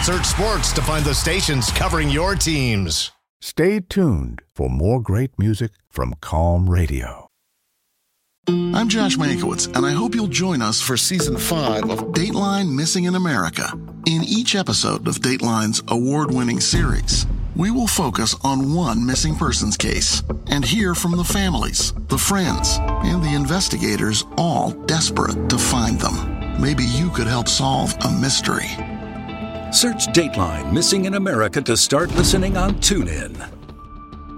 Search sports to find the stations covering your teams. Stay tuned for more great music from Calm Radio. I'm Josh Mankiewicz, and I hope you'll join us for Season 5 of Dateline Missing in America. In each episode of Dateline's award-winning series, we will focus on one missing persons case and hear from the families, the friends, and the investigators, all desperate to find them. Maybe you could help solve a mystery. Search Dateline Missing in America to start listening on TuneIn.